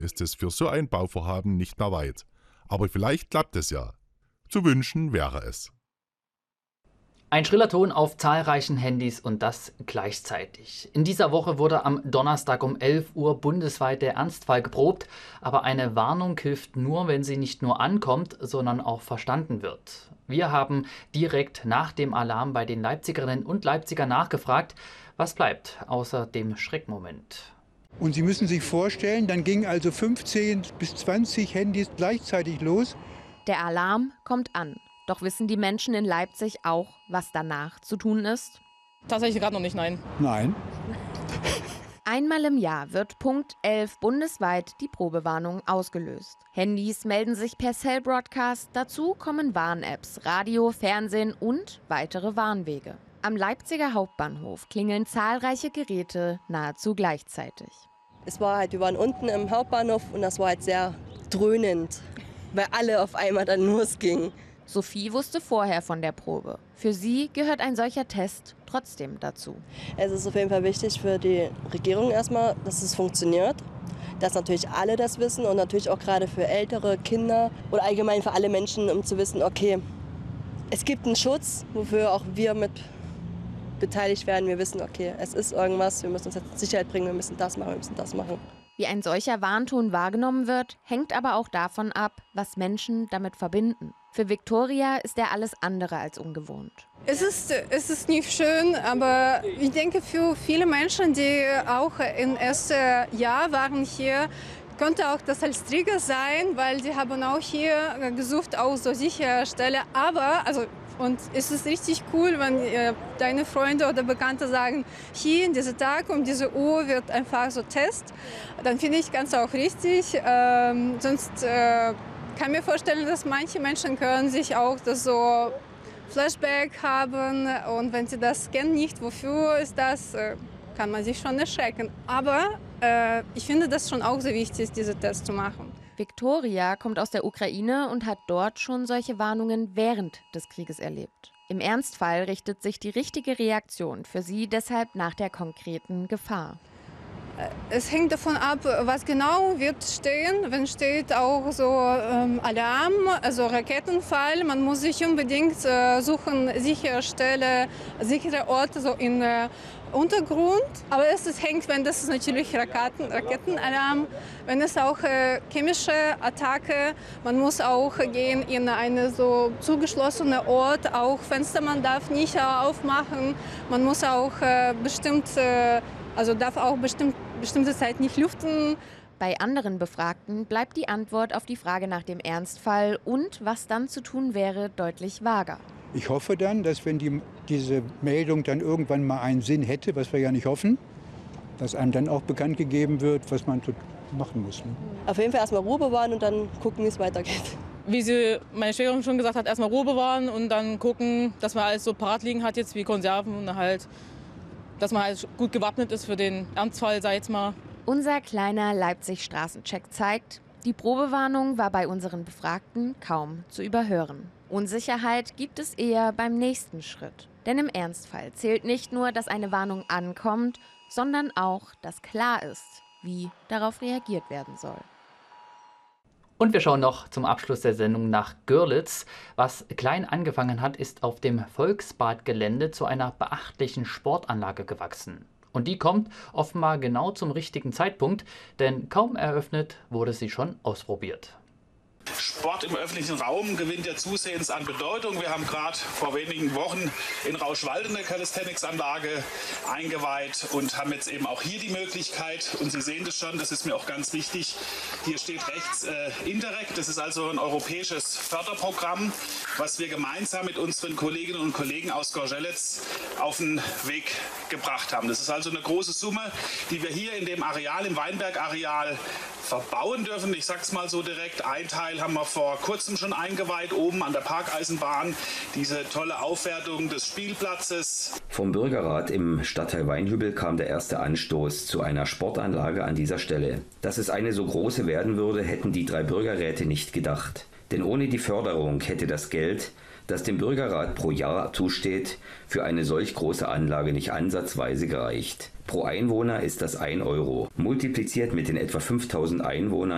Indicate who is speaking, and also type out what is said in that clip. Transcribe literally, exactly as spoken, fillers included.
Speaker 1: ist es für so ein Bauvorhaben nicht mehr weit. Aber vielleicht klappt es ja. Zu wünschen wäre es.
Speaker 2: Ein schriller Ton auf zahlreichen Handys und das gleichzeitig. In dieser Woche wurde am Donnerstag um elf Uhr bundesweit der Ernstfall geprobt, aber eine Warnung hilft nur, wenn sie nicht nur ankommt, sondern auch verstanden wird. Wir haben direkt nach dem Alarm bei den Leipzigerinnen und Leipzigern nachgefragt, was bleibt außer dem Schreckmoment.
Speaker 3: Und Sie müssen sich vorstellen, dann gingen also fünfzehn bis zwanzig Handys gleichzeitig los.
Speaker 4: Der Alarm kommt an. Doch wissen die Menschen in Leipzig auch, was danach zu tun ist?
Speaker 5: Tatsächlich gerade noch nicht, nein.
Speaker 3: Nein.
Speaker 4: Einmal im Jahr wird Punkt elf bundesweit die Probewarnung ausgelöst. Handys melden sich per Cell-Broadcast, dazu kommen Warn-Apps, Radio, Fernsehen und weitere Warnwege. Am Leipziger Hauptbahnhof klingeln zahlreiche Geräte nahezu gleichzeitig.
Speaker 6: Es war halt, wir waren unten im Hauptbahnhof und das war halt sehr dröhnend, weil alle auf einmal dann losgingen.
Speaker 4: Sophie wusste vorher von der Probe. Für sie gehört ein solcher Test trotzdem dazu.
Speaker 6: Es ist auf jeden Fall wichtig für die Regierung erstmal, dass es funktioniert. Dass natürlich alle das wissen und natürlich auch gerade für ältere Kinder oder allgemein für alle Menschen, um zu wissen, okay, es gibt einen Schutz, wofür auch wir mit beteiligt werden. Wir wissen, okay, es ist irgendwas, wir müssen uns jetzt in Sicherheit bringen, wir müssen das machen, wir müssen das machen.
Speaker 4: Wie ein solcher Warnton wahrgenommen wird, hängt aber auch davon ab, was Menschen damit verbinden. Für Viktoria ist er alles andere als ungewohnt.
Speaker 7: Es ist, es ist nicht schön, aber ich denke, für viele Menschen, die auch im ersten Jahr waren hier, könnte auch das als Trigger sein, weil sie haben auch hier gesucht, auch so sichere Stelle. Aber, also, und es ist richtig cool, wenn äh, deine Freunde oder Bekannte sagen, hier in diesem Tag um diese Uhr wird einfach so Test. Dann finde ich ganz auch richtig. Ähm, sonst äh, kann mir vorstellen, dass manche Menschen können sich auch das so Flashback haben und wenn sie das kennen, nicht wofür ist das, äh, kann man sich schon erschrecken. Aber äh, ich finde das schon auch sehr wichtig, diese Tests zu machen.
Speaker 4: Viktoria kommt aus der Ukraine und hat dort schon solche Warnungen während des Krieges erlebt. Im Ernstfall richtet sich die richtige Reaktion für sie deshalb nach der konkreten Gefahr.
Speaker 7: Es hängt davon ab, was genau wird stehen. Wenn steht auch so ähm, Alarm, also Raketenfall, man muss sich unbedingt äh, suchen, sichere Stelle, sichere Orte so in äh, Untergrund. Aber es ist, hängt, wenn das ist natürlich Raketen, Raketenalarm, wenn es auch äh, chemische Attacke, man muss auch gehen in eine so zugeschlossene Ort, auch Fenster man darf nicht äh, aufmachen, man muss auch äh, bestimmt äh, Also darf auch bestimmt, bestimmte Zeit nicht lüften.
Speaker 4: Bei anderen Befragten bleibt die Antwort auf die Frage nach dem Ernstfall und was dann zu tun wäre, deutlich vager.
Speaker 3: Ich hoffe dann, dass wenn die, diese Meldung dann irgendwann mal einen Sinn hätte, was wir ja nicht hoffen, dass einem dann auch bekannt gegeben wird, was man machen muss. Ne?
Speaker 6: Auf jeden Fall erstmal Ruhe bewahren und dann gucken, wie es weitergeht.
Speaker 5: Wie sie meine Schwägerin schon gesagt hat, erstmal Ruhe bewahren und dann gucken, dass man alles so parat liegen hat, jetzt wie Konserven und halt, dass man halt gut gewappnet ist für den Ernstfall, sei jetzt mal.
Speaker 4: Unser kleiner Leipzig-Straßencheck zeigt, die Probewarnung war bei unseren Befragten kaum zu überhören. Unsicherheit gibt es eher beim nächsten Schritt. Denn im Ernstfall zählt nicht nur, dass eine Warnung ankommt, sondern auch, dass klar ist, wie darauf reagiert werden soll.
Speaker 2: Und wir schauen noch zum Abschluss der Sendung nach Görlitz. Was klein angefangen hat, ist auf dem Volksbadgelände zu einer beachtlichen Sportanlage gewachsen. Und die kommt offenbar genau zum richtigen Zeitpunkt, denn kaum eröffnet wurde sie schon ausprobiert.
Speaker 8: Sport im öffentlichen Raum gewinnt ja zusehends an Bedeutung. Wir haben gerade vor wenigen Wochen in Rauschwald eine Calisthenics-Anlage eingeweiht und haben jetzt eben auch hier die Möglichkeit, und Sie sehen das schon, das ist mir auch ganz wichtig, hier steht rechts äh, Interreg, das ist also ein europäisches Förderprogramm, was wir gemeinsam mit unseren Kolleginnen und Kollegen aus Gorzelec auf den Weg gebracht haben. Das ist also eine große Summe, die wir hier in dem Areal, im Weinberg-Areal verbauen dürfen. Ich sag's mal so direkt, ein Teil haben wir vor kurzem schon eingeweiht, oben an der Parkeisenbahn, diese tolle Aufwertung des Spielplatzes.
Speaker 9: Vom Bürgerrat im Stadtteil Weinhübel kam der erste Anstoß zu einer Sportanlage an dieser Stelle. Dass es eine so große werden würde, hätten die drei Bürgerräte nicht gedacht. Denn ohne die Förderung hätte das Geld, das dem Bürgerrat pro Jahr zusteht, für eine solch große Anlage nicht ansatzweise gereicht. Pro Einwohner ist das ein Euro. Multipliziert mit den etwa fünftausend Einwohnern